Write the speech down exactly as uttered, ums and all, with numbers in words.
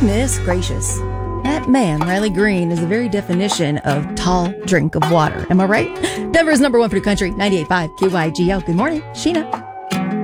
Goodness gracious. That man, Riley Green, is the very definition of tall drink of water. Am I right? Denver's number one for the country, ninety-eight point five K Y G L. Good morning, Sheena.